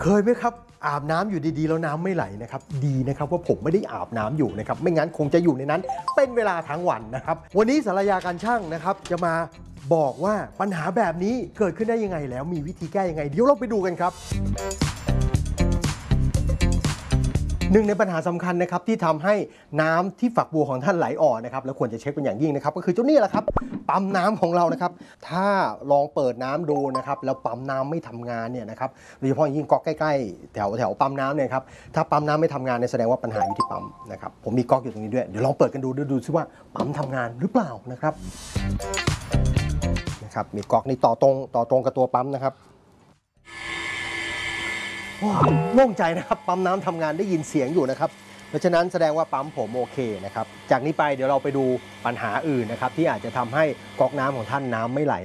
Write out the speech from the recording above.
เคยไหมครับอาบน้ำอยู่ดีๆแล้วน้ำไม่ไหลนะครับดีนะครับว่าผมไม่ได้อาบน้ำอยู่นะครับไม่งั้นคงจะอยู่ในนั้นเป็นเวลาทั้งวันนะครับวันนี้สารยาการช่างนะครับจะมาบอกว่าปัญหาแบบนี้เกิดขึ้นได้ยังไงแล้วมีวิธีแก้ยังไงเดี๋ยวเราไปดูกันครับหนึ่งในปัญหาสำคัญนะครับที่ทำให้น้ำที่ฝักบัวของท่านไหลออกนะครับแล้วควรจะเช็คเป็นอย่างยิ่งนะครับก็คือเจ้านี่แหละครับปั๊มน้ำของเรานะครับถ้าลองเปิดน้ำดูนะครับแล้วปั๊มน้ำไม่ทำงานเนี่ยนะครับโดยเฉพาะยิ่งก๊อกใกล้ๆแถวปั๊มน้ำเนี่ยครับถ้าปั๊มน้ำไม่ทำงานเนี่ยแสดงว่าปัญหาอยู่ที่ปั๊มนะครับผมมีก๊อกอยู่ตรงนี้ด้วยเดี๋ยวลองเปิดกันดูซิว่าปั๊มทำงานหรือเปล่านะครับมีก๊อกนี่ต่อตรงกับตัวปั๊มนะครับโล่งใจนะครับปั๊มน้ำทำงานได้ยินเสียงอยู่นะครับเพราะฉะนั้นแสดงว่าปั๊มผมโอเคนะครับจากนี้ไปเดี๋ยวเราไปดูปัญหาอื่นนะครับที่อาจจะทำให้ก๊อกน้ำของท่านน้ำไม่ไหล